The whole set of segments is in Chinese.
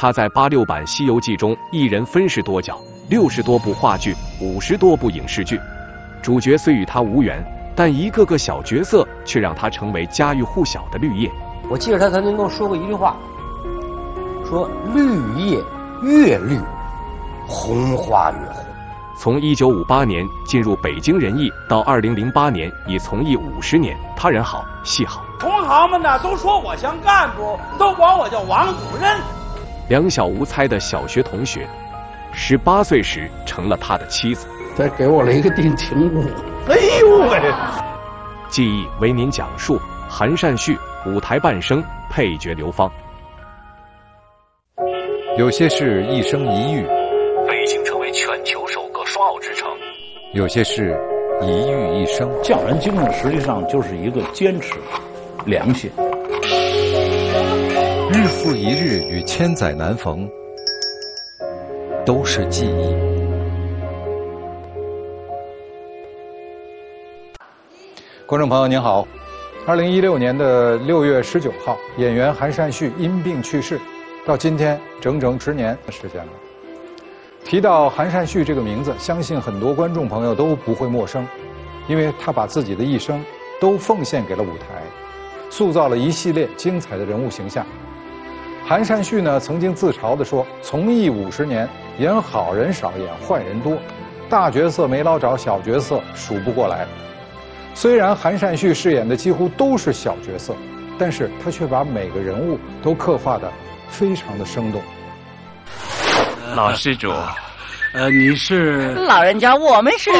他在86版《西游记》中一人分饰多角，60多部话剧，50多部影视剧。主角虽与他无缘，但一个个小角色却让他成为家喻户晓的绿叶。 我记得他曾经跟我说过一句话，说绿叶越绿，红花越红。 从1958年进入北京人艺到2008年已从艺50年，他人好戏好， 同行们呢都说我像干部，都管我叫王主任。 两小无猜的小学同学，18岁时成了他的妻子。 再给我了一个定情物， 哎呦喂！ 记忆为您讲述韩善旭舞台半生，配角刘芳。 有些事一生一遇， 北京成为全球首个双奥之城； 有些事一遇一生。 匠人精神实际上就是一个坚持、良心。 日复一日与千载难逢，都是记忆。观众朋友您好，2016年的6月19号，演员韩善旭因病去世，到今天整整10年的时间了。提到韩善旭这个名字，相信很多观众朋友都不会陌生，因为他把自己的一生都奉献给了舞台，塑造了一系列精彩的人物形象。韩善旭呢，曾经自嘲地说，从艺50年，演好人少，演坏人多，大角色没捞着，小角色数不过来。虽然韩善旭饰演的几乎都是小角色，但是他却把每个人物都刻画得非常的生动。 老施主， 你是？ 老人家，我们是。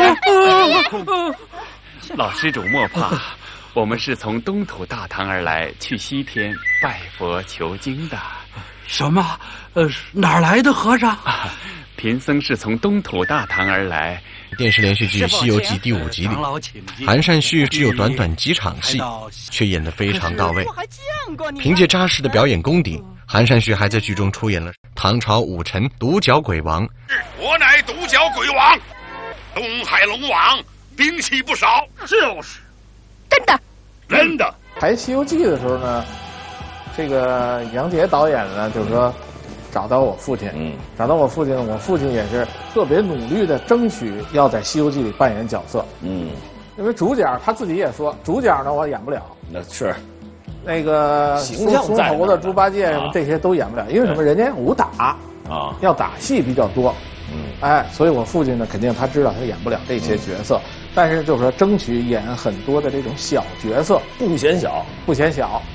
老施主莫怕，我们是从东土大唐而来，去西天拜佛求经的。 什么？哪儿来的和尚？ 贫僧是从东土大唐而来。 电视连续剧《西游记》第5集里，韩善旭只有短短几场戏，却演得非常到位。凭借扎实的表演功底，韩善旭还在剧中出演了唐朝武臣独角鬼王。 我乃独角鬼王，东海龙王，兵器不少。 就是， 真的。 拍《西游记》的时候呢，这个杨洁导演呢，就是说找到我父亲，找到我父亲，我父亲也是特别努力的争取要在《西游记》里扮演角色，因为主角他自己也说，主角呢我演不了， 那是那个形象松头的猪八戒什么这些都演不了，因为什么？人家武打啊，要打戏比较多，所以我父亲呢肯定他知道他演不了这些角色，但是就是说争取演很多的这种小角色， 不嫌小，